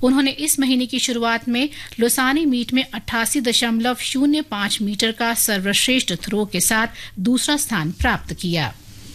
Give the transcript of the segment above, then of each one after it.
उन्होंने इस महीने की शुरुआत में लोसानी मीट में 88.05 मीटर का सर्वश्रेष्ठ थ्रो के साथ दूसरा स्थान प्राप्त किया।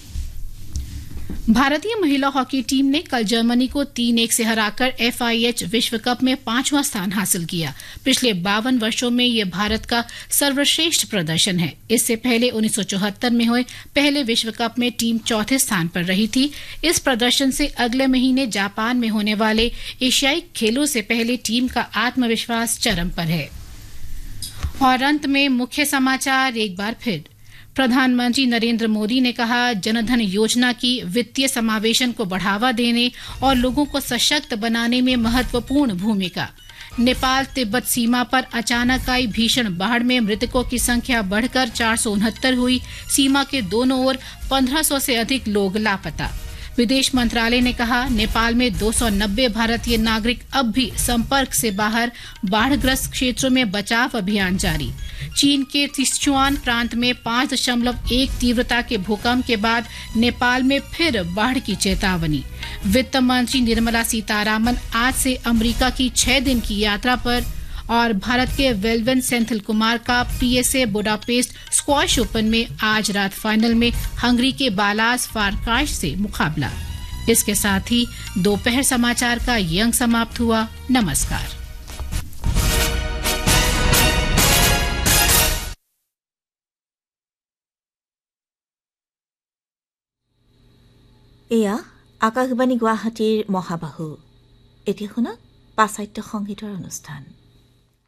भारतीय महिला हॉकी टीम ने कल जर्मनी को 3-1 से हराकर FIH विश्व कप में 5वां स्थान हासिल किया। पिछले 52 वर्षों में यह भारत का सर्वश्रेष्ठ प्रदर्शन है। इससे पहले 1974 में हुए पहले विश्व कप में टीम चौथे स्थान पर रही थी। इस प्रदर्शन से अगले महीने जापान में होने वाले एशियाई खेलों से पहले टीम का आत्मविश्वास चरम पर है। और अंत में मुख्य समाचार एक बार फिर। प्रधानमंत्री नरेंद्र मोदी ने कहा, जनधन योजना की वित्तीय समावेशन को बढ़ावा देने और लोगों को सशक्त बनाने में महत्वपूर्ण भूमिका। नेपाल तिब्बत सीमा पर अचानक आई भीषण बाढ़ में मृतकों की संख्या बढ़कर 469 हुई। सीमा के दोनों ओर 1500 से अधिक लोग लापता। विदेश मंत्रालय ने कहा, नेपाल में 290 भारतीय नागरिक अब भी संपर्क से बाहर। बाढ़ग्रस्त क्षेत्रों में बचाव अभियान जारी। चीन के सिचुआन प्रांत में 5.1 तीव्रता के भूकंप के बाद नेपाल में फिर बाढ़ की चेतावनी। वित्त मंत्री निर्मला सीतारामन आज से अमेरिका की 6 दिन की यात्रा पर। और भारत के वेलवन सेंथिल कुमार का PSA बुडापेस्ट स्क्वॉश ओपन में आज रात फाइनल में हंगरी के बालास फारकाश से मुकाबला। इसके साथ ही दोपहर समाचार का ये अंक समाप्त हुआ। नमस्कार। এয়া আকাশবাণী গুৱাহাটীৰ মহাবাহু। এতিয়া শুনা পাশ্চাত্য সংগীতৰ অনুষ্ঠান।